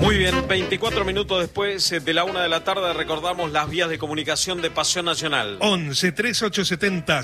Muy bien, 24 minutos después de la 1 de la tarde recordamos las vías de comunicación de Pasión Nacional. 11 3870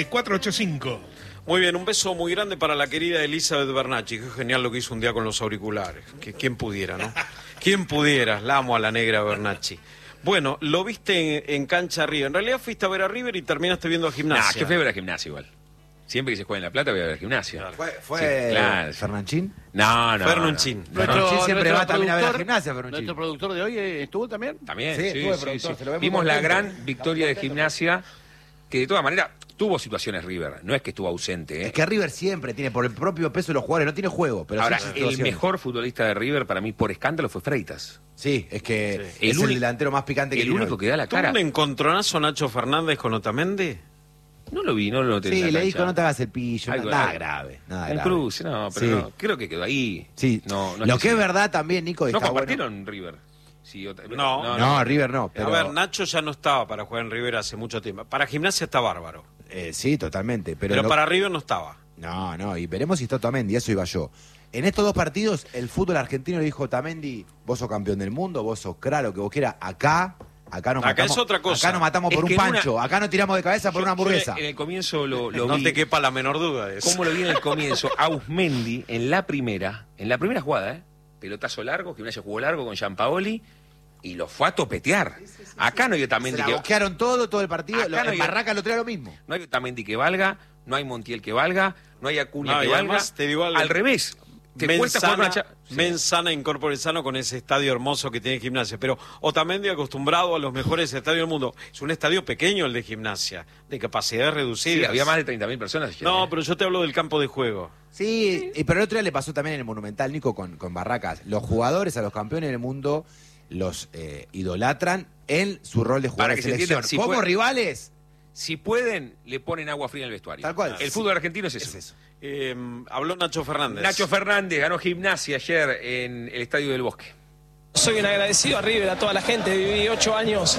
7485. Muy bien, un beso muy grande para la querida Elizabeth Bernacchi. Qué genial lo que hizo un día con los auriculares. ¿Quién pudiera, no? ¿Quién pudiera? La amo a la negra Bernacchi. Bueno, lo viste en cancha River. En realidad fuiste a ver a River y terminaste viendo a Gimnasia. Nah, yo fui a ver a Gimnasia igual. Siempre que se juega en La Plata voy a ver a Gimnasia. Claro. ¿Fue Sí, claro. Fernanchín? No. Fernanchín. Fernanchín siempre va también a ver a productor- Gimnasia, Fernanchín. ¿Nuestro productor de hoy estuvo también? También, Sí, sí, estuve sí, productor, sí. se lo vemos Vimos la contento. gran victoria de Gimnasia, que de todas maneras tuvo situaciones River, no es que estuvo ausente. Es que River siempre tiene, por el propio peso de los jugadores, no tiene juego. Pero Ahora, sí el situaciones. mejor futbolista de River para mí por escándalo fue Freitas. Sí, es que Sí. es el delantero más picante que El tiene único hoy. que da la ¿Tuvo cara. un encontronazo Nacho Fernández con Otamendi? No lo vi, no lo noté en Sí, la le cancha. dijo no te hagas el pillo, Algo- nada algo- grave. Nada Un grave. cruce, no, pero Sí. no, creo que quedó ahí. Sí, No, lo que es verdad también, Nico, No está bueno. compartieron River. Sí, No, River no. Pero, A ver, Nacho ya no estaba para jugar en River hace mucho tiempo. Para Gimnasia está bárbaro. sí, totalmente. Pero para River no estaba. No, y veremos si está Otamendi, eso iba yo. En estos dos partidos, el fútbol argentino le dijo a Otamendi, vos sos campeón del mundo, vos sos lo que vos quieras, acá nos Acá matamos. es otra cosa. Acá nos matamos Es por que un en una- pancho, acá nos tiramos de cabeza por una hamburguesa. En el comienzo lo No vi. te quepa la menor duda de eso. ¿Cómo lo vi en el comienzo? Ausmendi, en la primera jugada, pelotazo largo, Gimnasia jugó largo con Gianpaoli y lo fue a topetear. Acá no hay Se Otamendi la que... boquearon todo el partido. Acá no En hay- Barraca lo trae lo mismo. No hay Otamendi que valga, no hay Montiel que valga, no hay Acuña No, que y valga. además te digo algo. Al revés. Te cuesta jugar una Mensana incorpore sano con ese estadio hermoso que tiene Gimnasia. Pero Otamendi acostumbrado a los mejores estadios del mundo. Es un estadio pequeño el de Gimnasia, de capacidad reducida. Sí, había más de 30.000 personas. No, pero yo te hablo del campo de juego. Sí, pero el otro día le pasó también en el Monumental, Nico, con Barracas. Los jugadores a los campeones del mundo los idolatran en su rol de jugador Para de que se selección. entienda, si Como fue- rivales, Si pueden, le ponen agua fría en el vestuario. Tal cual. El Sí. fútbol argentino es eso. es eso. Habló Nacho Fernández. Nacho Fernández ganó Gimnasia ayer en el Estadio del Bosque. Soy un agradecido a River, a toda la gente. Viví 8 años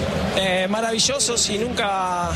maravillosos y nunca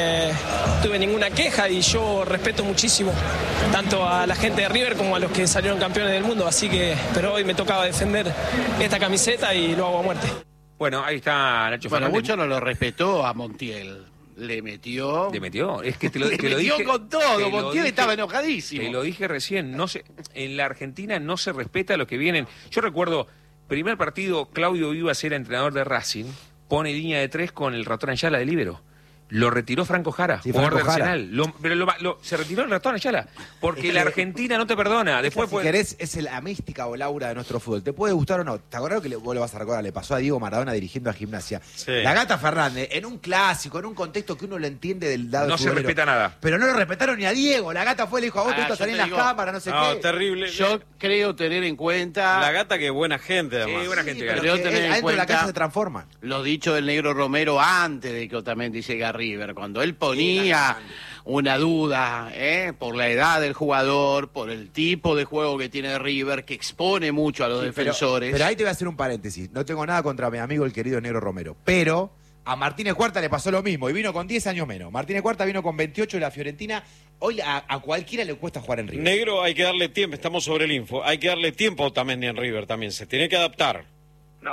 tuve ninguna queja, y yo respeto muchísimo tanto a la gente de River como a los que salieron campeones del mundo. Así que, pero hoy me tocaba defender esta camiseta y lo hago a muerte. Bueno, ahí está Nacho Bueno, Fernández. mucho no lo respetó a Montiel. Le metió. ¿Le metió? Es que te lo, Le te lo metió dije. con te todo. lo Montiel dije- estaba enojadísimo. Te lo dije recién. En la Argentina no se respeta a los que vienen. Yo recuerdo, primer partido, Claudio Vivas era entrenador de Racing, pone línea de 3 con el ratón Ayala de líbero. Lo retiró Franco Jara, Sí, jugador de Franco Jara. Arsenal. Pero se retiró el ratón Ayala. Porque la Argentina no te perdona. Después si puede... querés, es la mística o el aura de nuestro fútbol. ¿Te puede gustar o no? ¿Te acordás que vos lo vas a recordar? Le pasó a Diego Maradona dirigiendo a Gimnasia. Sí. La Gata Fernández, en un clásico, en un contexto que uno lo entiende del lado No se futbolero. respeta nada. Pero no lo respetaron ni a Diego. La Gata fue y le dijo, a vos te gusta yo salir en te las digo- cámaras, no sé No, qué. terrible. Yo creo tener en cuenta La Gata que es buena gente, además. Sí, buena gente. Pero Creo que tener en adentro de la cuenta- casa se transforman. los dichos del negro Romero antes de que Otamendi llegue a River, cuando él ponía una duda por la edad del jugador, por el tipo de juego que tiene River, que expone mucho a los Sí, defensores. Pero ahí te voy a hacer un paréntesis. No tengo nada contra mi amigo el querido Negro Romero. Pero a Martínez Cuarta le pasó lo mismo y vino con 10 años menos. Martínez Cuarta vino con 28 de la Fiorentina. Hoy a cualquiera le cuesta jugar en River. Negro, hay que darle tiempo, estamos sobre el info. Hay que darle tiempo a Otamendi en River también. Se tiene que adaptar. No,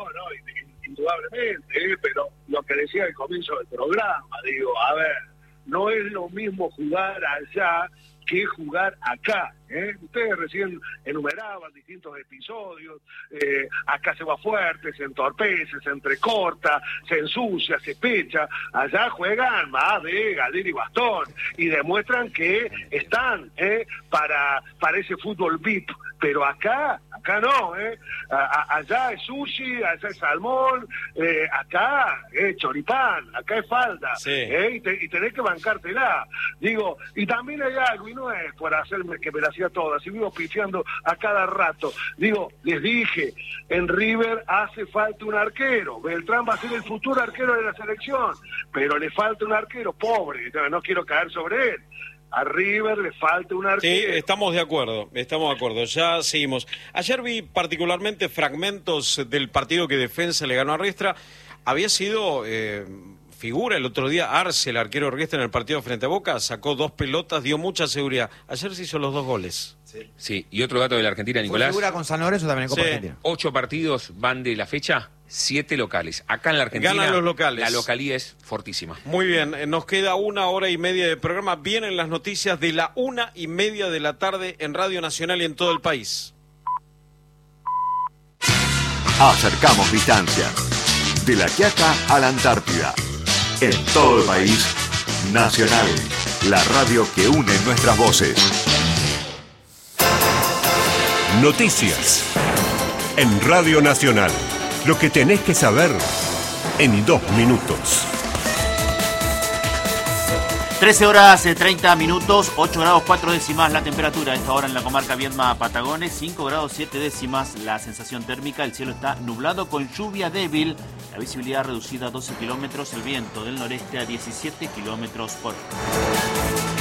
indudablemente, pero lo que decía al comienzo del programa, digo, a ver, no es lo mismo jugar allá que jugar acá. Ustedes recién enumeraban distintos episodios, acá se va fuerte, se entorpece, se entrecorta, se ensucia, se pecha, allá juegan más de galera y bastón y demuestran que están para ese fútbol VIP, pero acá no, allá es sushi, allá es salmón, acá es choripán, acá es falda, Sí. y tenés que bancártela, digo, y también hay algo, y no es por hacerme que me la hacía todas, y vivo pifiando a cada rato, digo, les dije, en River hace falta un arquero, Beltrán va a ser el futuro arquero de la selección, pero le falta un arquero, pobre, no quiero caer sobre él. A River le falta un Sí, arquero. estamos de acuerdo, ya seguimos. Ayer vi particularmente fragmentos del partido que Defensa le ganó a Riestra. Había sido figura. El otro día Arce, el arquero Orquesta, en el partido frente a Boca, sacó 2 pelotas, dio mucha seguridad. Ayer se hizo los 2 goles. Sí, y otro dato de la Argentina, Nicolás. Fue figura con San Lorenzo también en Copa Sí. Argentina. 8 partidos van de la fecha, 7 locales. Acá en la Argentina Ganan los locales. la localía es fortísima. Muy bien, nos queda 1 hora y media de programa. Vienen las noticias de la 1:30 de la tarde en Radio Nacional y en todo el país. Acercamos distancia. De La Quiaca a la Antártida. En todo el país. Nacional. La radio que une nuestras voces. Noticias. En Radio Nacional. Lo que tenés que saber en 2 minutos. 13 horas 30 minutos, 8 grados 4 décimas la temperatura a esta hora en la comarca Viedma Patagones, 5 grados 7 décimas la sensación térmica, el cielo está nublado con lluvia débil, la visibilidad reducida a 12 kilómetros, el viento del noreste a 17 kilómetros por hora.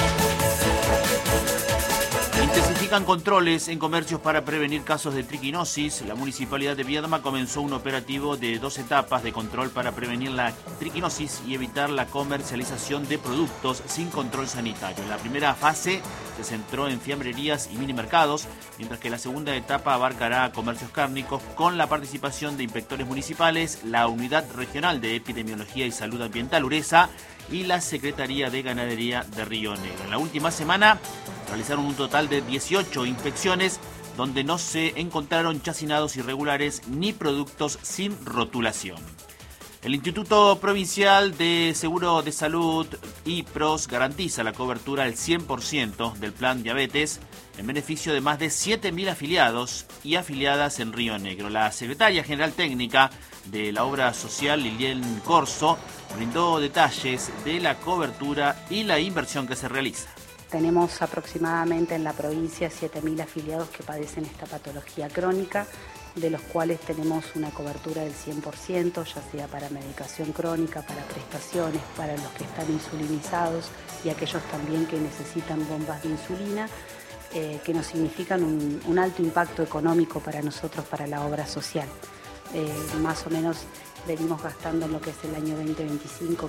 Intensifican controles en comercios para prevenir casos de triquinosis. La Municipalidad de Viedma comenzó un operativo de 2 etapas de control para prevenir la triquinosis y evitar la comercialización de productos sin control sanitario. La primera fase se centró en fiambrerías y minimercados, mientras que la segunda etapa abarcará comercios cárnicos con la participación de inspectores municipales, la Unidad Regional de Epidemiología y Salud Ambiental URESA y la Secretaría de Ganadería de Río Negro. En la última semana realizaron un total de 18 inspecciones donde no se encontraron chacinados irregulares ni productos sin rotulación. El Instituto Provincial de Seguro de Salud, IPROS, garantiza la cobertura al 100% del plan diabetes en beneficio de más de 7.000 afiliados y afiliadas en Río Negro. La secretaria general técnica de la obra social, Lilian Corso, brindó detalles de la cobertura y la inversión que se realiza. Tenemos aproximadamente en la provincia 7.000 afiliados que padecen esta patología crónica, de los cuales tenemos una cobertura del 100%, ya sea para medicación crónica, para prestaciones, para los que están insulinizados y aquellos también que necesitan bombas de insulina, que nos significan un alto impacto económico para nosotros, para la obra social. Más o menos venimos gastando en lo que es el año 2025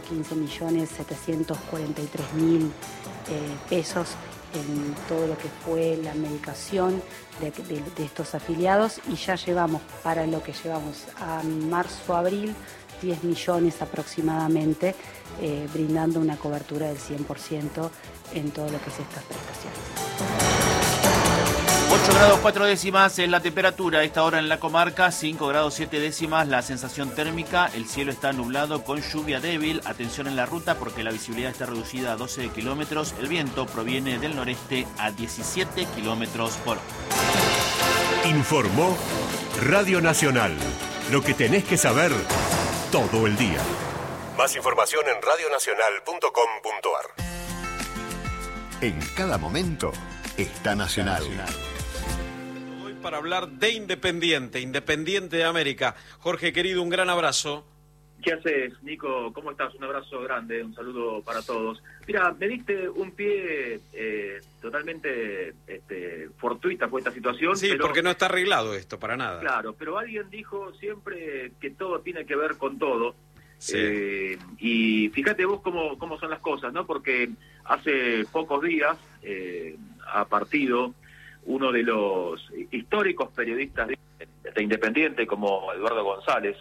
15.743.000 pesos en todo lo que fue la medicación de estos afiliados, y ya llevamos, para lo que llevamos a marzo-abril, 10 millones aproximadamente, brindando una cobertura del 100% en todo lo que es estas prestaciones. 8 grados 4 décimas en la temperatura a esta hora en la comarca, 5 grados 7 décimas la sensación térmica, el cielo está nublado con lluvia débil, atención en la ruta porque la visibilidad está reducida a 12 kilómetros, el viento proviene del noreste a 17 kilómetros por hora. Informó Radio Nacional. Lo que tenés que saber todo el día. Más información en radionacional.com.ar. En cada momento está Nacional. Hoy para hablar de Independiente de América. Jorge, querido, un gran abrazo. ¿Qué haces, Nico? ¿Cómo estás? Un abrazo grande, un saludo para todos. Mira, me diste un pie totalmente fortuita fue esta situación. Sí, pero, porque no está arreglado esto, para nada. Claro, pero alguien dijo siempre que todo tiene que ver con todo. Sí. Y fíjate vos cómo son las cosas, ¿no? Porque hace pocos días ha partido uno de los históricos periodistas de Independiente, como Eduardo González,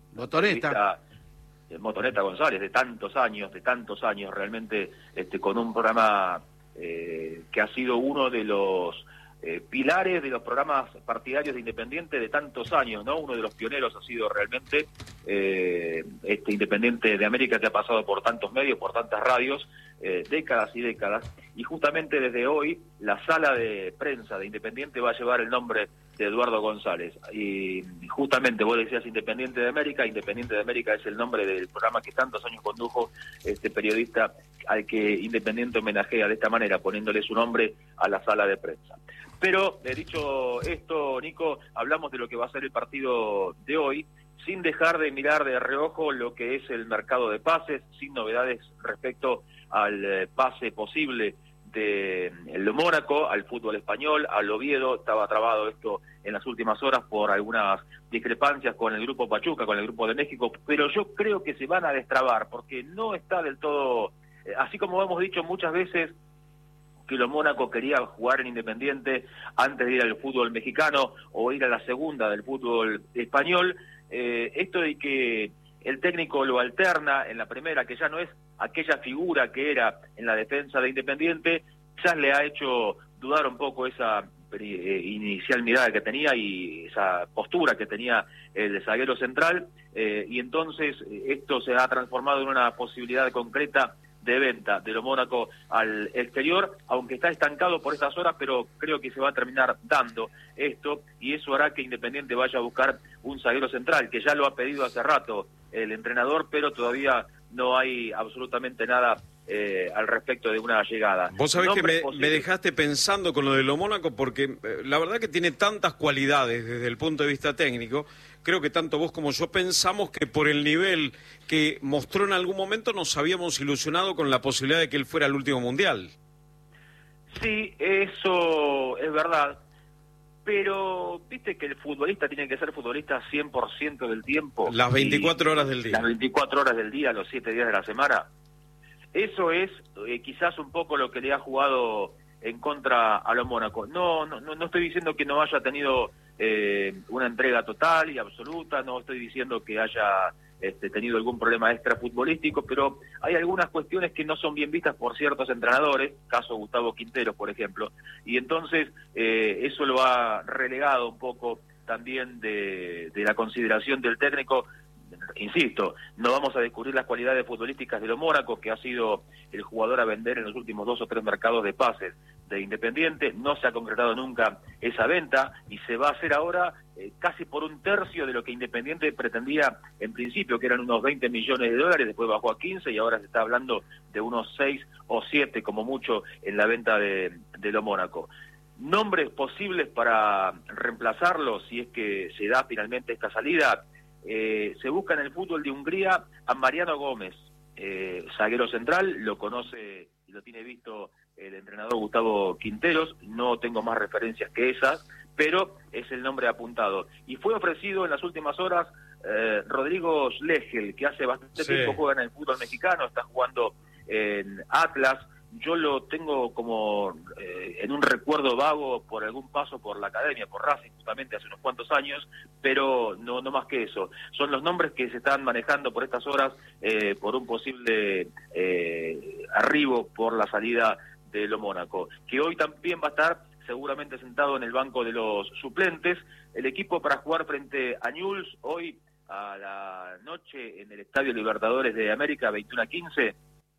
Motoneta González, de tantos años, realmente con un programa que ha sido uno de los pilares de los programas partidarios de Independiente de tantos años, ¿no? Uno de los pioneros ha sido realmente Independiente de América, que ha pasado por tantos medios, por tantas radios, décadas y décadas, y justamente desde hoy la sala de prensa de Independiente va a llevar el nombre de Eduardo González, y justamente vos decías Independiente de América es el nombre del programa que tantos años condujo este periodista al que Independiente homenajea de esta manera, poniéndole su nombre a la sala de prensa. Pero, dicho esto, Nico, hablamos de lo que va a ser el partido de hoy, sin dejar de mirar de reojo lo que es el mercado de pases, sin novedades respecto al pase posible de el Mónaco al fútbol español, al Oviedo. Estaba trabado esto en las últimas horas por algunas discrepancias con el grupo Pachuca, con el grupo de México, pero yo creo que se van a destrabar porque no está del todo, así como hemos dicho muchas veces que el Mónaco quería jugar en Independiente antes de ir al fútbol mexicano o ir a la segunda del fútbol español, esto de que el técnico lo alterna en la primera, que ya no es aquella figura que era en la defensa de Independiente, ya le ha hecho dudar un poco esa inicial mirada que tenía y esa postura que tenía el zaguero central, y entonces esto se ha transformado en una posibilidad concreta de venta de lo Mónaco al exterior, aunque está estancado por estas horas, pero creo que se va a terminar dando esto, y eso hará que Independiente vaya a buscar un zaguero central, que ya lo ha pedido hace rato el entrenador, pero todavía no hay absolutamente nada al respecto de una llegada. Vos sabés que me dejaste pensando con lo de lo Mónaco, porque la verdad que tiene tantas cualidades desde el punto de vista técnico. Creo que tanto vos como yo pensamos que por el nivel que mostró en algún momento nos habíamos ilusionado con la posibilidad de que él fuera el último mundial. Sí, eso es verdad, pero viste que el futbolista tiene que ser futbolista 100% del tiempo. Las 24 horas del día. Las 24 horas del día, los 7 días de la semana. Eso es quizás un poco lo que le ha jugado en contra a los Mónaco. No estoy diciendo que no haya tenido una entrega total y absoluta, no estoy diciendo que haya tenido algún problema extra futbolístico, pero hay algunas cuestiones que no son bien vistas por ciertos entrenadores, caso Gustavo Quinteros, por ejemplo, y entonces eso lo ha relegado un poco también de la consideración del técnico. Insisto, no vamos a descubrir las cualidades futbolísticas de lo Mónaco, que ha sido el jugador a vender en los últimos 2 o 3 mercados de pases de Independiente. No se ha concretado nunca esa venta y se va a hacer ahora casi por 1/3 de lo que Independiente pretendía en principio, que eran unos 20 millones de dólares, después bajó a 15 y ahora se está hablando de unos 6 o 7 como mucho en la venta de lo Mónaco. Nombres posibles para reemplazarlo, si es que se da finalmente esta salida. Se busca en el fútbol de Hungría a Mariano Gómez, zaguero central, lo conoce y lo tiene visto el entrenador Gustavo Quinteros, no tengo más referencias que esas, pero es el nombre apuntado. Y fue ofrecido en las últimas horas Rodrigo Schlegel, que hace bastante tiempo juega en el fútbol mexicano, está jugando en Atlas. Yo lo tengo como en un recuerdo vago por algún paso por la academia, por Racing, justamente hace unos cuantos años, pero no más que eso. Son los nombres que se están manejando por estas horas por un posible arribo por la salida de lo Mónaco, que hoy también va a estar seguramente sentado en el banco de los suplentes. El equipo para jugar frente a Newell's hoy a la noche en el Estadio Libertadores de América, 21:15,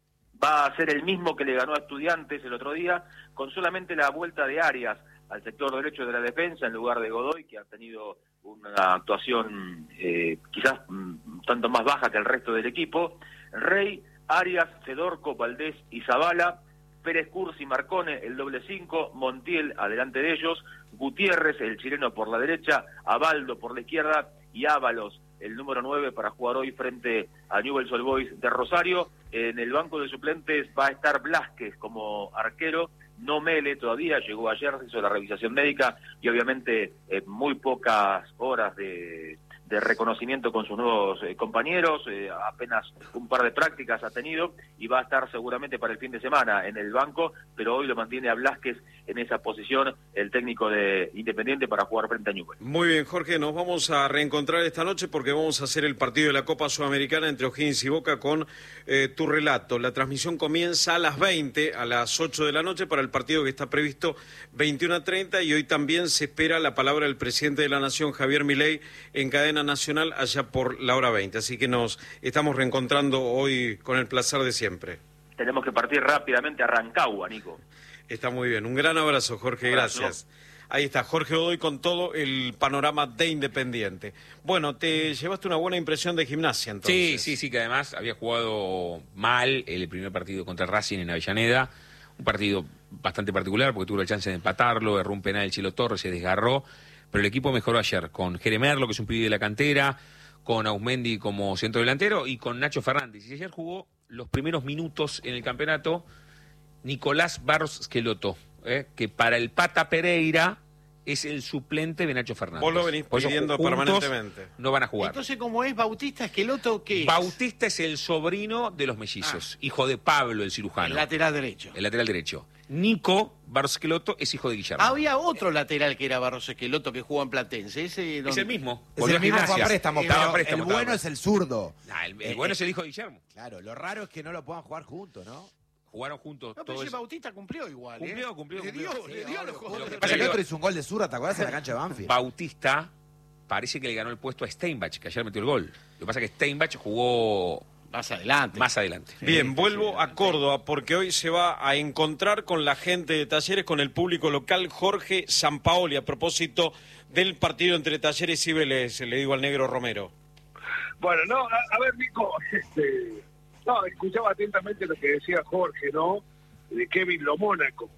va a ser el mismo que le ganó a Estudiantes el otro día, con solamente la vuelta de Arias al sector derecho de la defensa en lugar de Godoy, que ha tenido una actuación quizás tanto más baja que el resto del equipo. Rey, Arias, Fedorco, Valdés y Zavala, Pérez Cursi, Marcone, el doble 5, Montiel adelante de ellos, Gutiérrez, el chileno por la derecha, Abaldo por la izquierda y Ábalos, el número 9, para jugar hoy frente a Newell's Old Boys de Rosario. En el banco de suplentes va a estar Blázquez como arquero, no Mele todavía, llegó ayer, se hizo la revisación médica y obviamente muy pocas horas de reconocimiento con sus nuevos compañeros, apenas un par de prácticas ha tenido y va a estar seguramente para el fin de semana en el banco, pero hoy lo mantiene a Blázquez en esa posición el técnico de Independiente para jugar frente a Newell's. Muy bien, Jorge, nos vamos a reencontrar esta noche porque vamos a hacer el partido de la Copa Sudamericana entre O'Higgins y Boca con tu relato. La transmisión comienza a las 20, a las 8 de la noche para el partido que está previsto 21:30 y hoy también se espera la palabra del presidente de la Nación, Javier Milei, en cadena nacional allá por la hora 20. Así que nos estamos reencontrando hoy con el placer de siempre. Tenemos que partir rápidamente a Rancagua, Nico. Está muy bien. Un gran abrazo, Jorge. Gracias. Ahí está, Jorge Godoy con todo el panorama de Independiente. Bueno, te llevaste una buena impresión de Gimnasia, entonces. Sí, que además había jugado mal el primer partido contra Racing en Avellaneda. Un partido bastante particular porque tuvo la chance de empatarlo, erró un penal el Chilo Torres, se desgarró. Pero el equipo mejoró ayer con Jeremerlo, que es un pibe de la cantera, con Ausmendi como centro delantero y con Nacho Fernández. Y ayer jugó los primeros minutos en el campeonato Nicolás Barros Schelotto, que para el Pata Pereira es el suplente de Nacho Fernández. Vos lo venís Por eso pidiendo juntos permanentemente. No van a jugar. Entonces, ¿cómo es Bautista Esqueloto? ¿Qué es? Bautista es el sobrino de los mellizos, hijo de Pablo, el cirujano. El lateral derecho. El lateral derecho. Nico Barros Schelotto es hijo de Guillermo. Había otro lateral que era Barros Esqueloto que jugó en Platense. Ese Es el mismo. Es Volvió el mismo, a fue a Gimnasia. préstamo, Estaba pero a préstamo, el estaba bueno a es el zurdo. Nah, el bueno es el hijo de Guillermo. Claro, lo raro es que no lo puedan jugar juntos, ¿no? Jugaron juntos. No, pero todo ese eso. Bautista cumplió igual. Cumplió. Le dio los juegos. Lo que Pasa pasa que es el que otro hizo un gol de zurda, ¿te acuerdas? En la cancha de Banfield. Bautista parece que le ganó el puesto a Steinbach, que ayer metió el gol. Lo que pasa es que Steinbach jugó Más adelante. Bien, vuelvo a Córdoba porque hoy se va a encontrar con la gente de Talleres, con el público local, Jorge Sampaoli, a propósito del partido entre Talleres y Vélez, le digo al negro Romero. Bueno, no, a ver, Nico, no, escuchaba atentamente lo que decía Jorge, ¿no? De Kevin Lo Mónaco.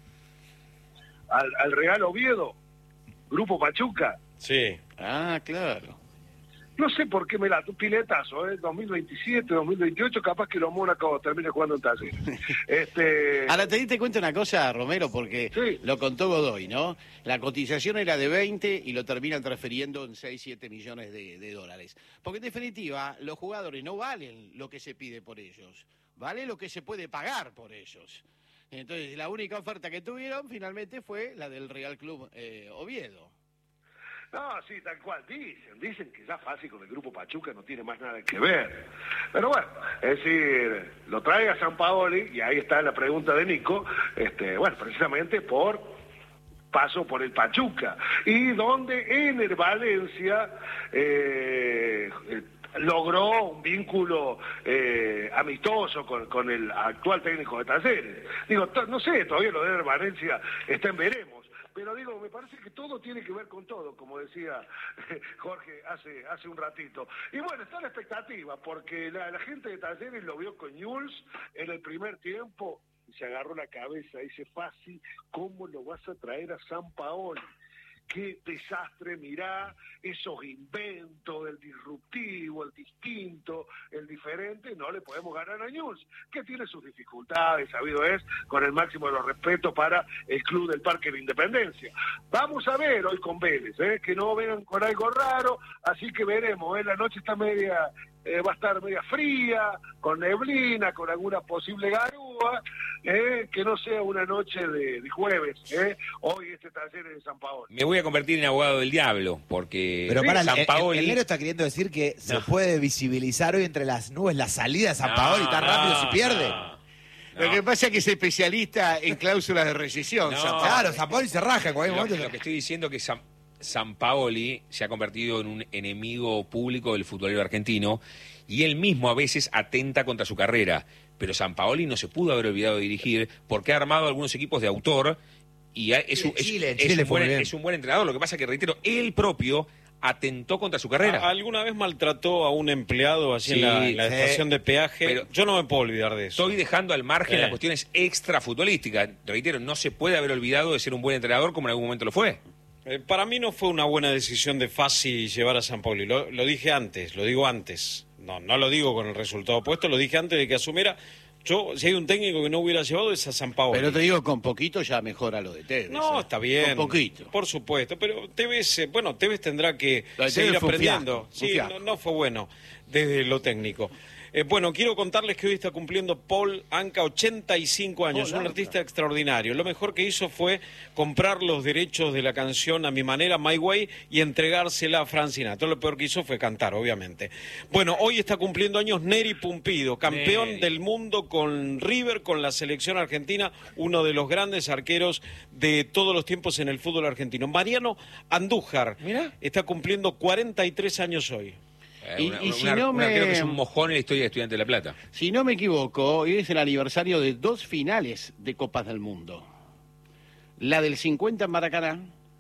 Al Real Oviedo, Grupo Pachuca. Sí. Ah, claro. No sé por qué me la tu piletazo, 2027, 2028, capaz que los Mónaco termine jugando en Talleres. Ahora te diste cuenta una cosa, Romero, porque lo contó Godoy, ¿no? La cotización era de 20 y lo terminan transfiriendo en 6, 7 millones de dólares. Porque en definitiva, los jugadores no valen lo que se pide por ellos, vale lo que se puede pagar por ellos. Entonces, la única oferta que tuvieron finalmente fue la del Real Club Oviedo. No, sí, tal cual, dicen que ya fácil con el Grupo Pachuca no tiene más nada que ver. Pero bueno, es decir, lo trae a Sampaoli, y ahí está la pregunta de Nico, bueno, precisamente por paso por el Pachuca, y donde en el Valencia logró un vínculo amistoso con el actual técnico de Talleres. Digo, no sé, todavía lo de Valencia está en veremos. Pero digo, me parece que todo tiene que ver con todo, como decía Jorge hace un ratito. Y bueno, está la expectativa, porque la gente de Talleres lo vio con Newell's en el primer tiempo y se agarró la cabeza. Dice, fácil, ¿cómo lo vas a traer a Sampaoli? Qué desastre, mirá, esos inventos del disruptivo, el distinto, el diferente, no le podemos ganar a Newell's, que tiene sus dificultades, sabido es, con el máximo de los respetos para el Club del Parque de la Independencia. Vamos a ver hoy con Vélez, que no vengan con algo raro, así que veremos, la noche está va a estar media fría, con neblina, con alguna posible garúa, que no sea una noche de jueves, hoy Talleres de Sampaoli. Me voy a convertir en abogado del diablo, porque Pero para, Sampaoli... el negro está queriendo decir que se puede visibilizar hoy entre las nubes la salida de Sampaoli tan rápido se pierde. Lo que pasa es que es especialista en cláusulas de rescisión. Claro, Sampaoli se raja en cualquier momento. Lo que estoy diciendo es que Sampaoli se ha convertido en un enemigo público del futbolero argentino y él mismo a veces atenta contra su carrera. Pero Sampaoli no se pudo haber olvidado de dirigir porque ha armado algunos equipos de autor y es un buen entrenador. Lo que pasa es que, reitero, él propio atentó contra su carrera. ¿Alguna vez maltrató a un empleado así en la estación de peaje? Pero yo no me puedo olvidar de eso. Estoy dejando al margen las cuestiones extra futbolísticas. Reitero, no se puede haber olvidado de ser un buen entrenador como en algún momento lo fue. Para mí no fue una buena decisión de Fassi llevar a Sampaoli. Lo dije antes, lo digo antes. No lo digo con el resultado opuesto, lo dije antes de que asumiera. Si hay un técnico que no hubiera llevado es a Sampaoli. Pero te digo, con poquito ya mejora lo de Tevez. No, está bien. Con poquito. Por supuesto, pero Tevez tendrá que seguir aprendiendo. Sí, no fue bueno desde lo técnico. Bueno, quiero contarles que hoy está cumpliendo Paul Anka 85 años, un artista extraordinario. Lo mejor que hizo fue comprar los derechos de la canción A Mi Manera, My Way, y entregársela a Frank Sinatra. Lo peor que hizo fue cantar, obviamente. Bueno, hoy está cumpliendo años Neri Pumpido, campeón del mundo con River, con la selección argentina, uno de los grandes arqueros de todos los tiempos en el fútbol argentino. Mariano Andújar está cumpliendo 43 años hoy. Creo que es un mojón en la historia de Estudiantes de La Plata. Si no me equivoco, hoy es el aniversario de 2 finales de Copas del Mundo. La del 50 en Maracaná,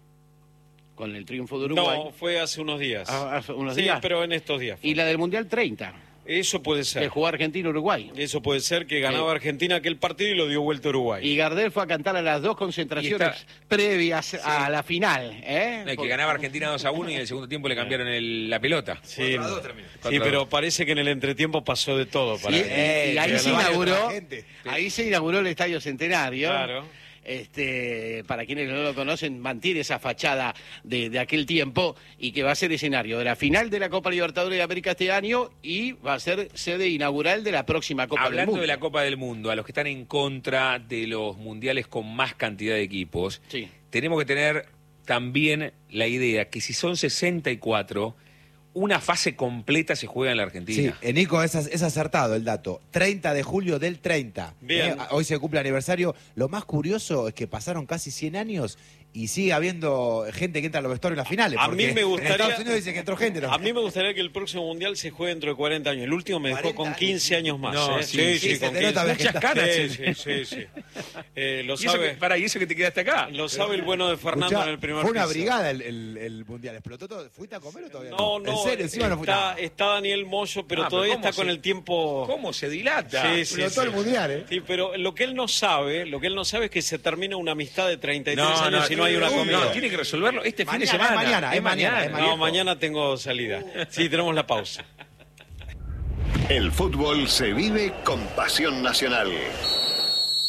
con el triunfo de Uruguay. No, fue hace unos días. ¿Hace unos días? Sí, pero en estos días. Y la del Mundial 30. Eso puede ser. Que jugó Argentina-Uruguay. Eso puede ser, que ganaba Argentina aquel partido y lo dio vuelta a Uruguay. Y Gardel fue a cantar a las 2 concentraciones previas a la final. No, que ganaba Argentina 2-1 y en el segundo tiempo le cambiaron la pelota. Sí, pero parece que en el entretiempo pasó de todo. Para y ahí se inauguró el Estadio Centenario. Claro. Para quienes no lo conocen, mantiene esa fachada de aquel tiempo y que va a ser escenario de la final de la Copa Libertadores de América este año y va a ser sede inaugural de la próxima Copa del Mundo. Hablando de la Copa del Mundo, a los que están en contra de los mundiales con más cantidad de equipos, tenemos que tener también la idea que si son 64... una fase completa se juega en la Argentina. Sí, Nico, es acertado el dato. 30 de julio del 30. Bien. Hoy se cumple aniversario. Lo más curioso es que pasaron casi 100 años y sigue habiendo gente que entra a los vestuarios en las finales. A mí me gustaría. En Estados Unidos dicen que entró gente. A mí me gustaría que el próximo mundial se juegue dentro de 40 años. El último me dejó con 15 años más. No, sí, con 15. Muchas caras. Sí. Lo ¿Y sabe. ¿Y eso que te quedaste acá? Lo sabe el bueno de Fernando en el primer Fue una piso. brigada el mundial. ¿Explotó todo? ¿Fuiste a comer o todavía No, ¿En serio? Encima no fuiste. Está Daniel Moyo, pero todavía está con el tiempo. ¿Cómo se dilata? Sí, Explotó el mundial, ¿eh? Sí, pero lo que él no sabe es que se termina una amistad de 33 años y no hay una comida. No, tiene que resolverlo este fin de semana. Es mañana. No, mañana tengo salida. Sí, tenemos la pausa. El fútbol se vive con pasión nacional.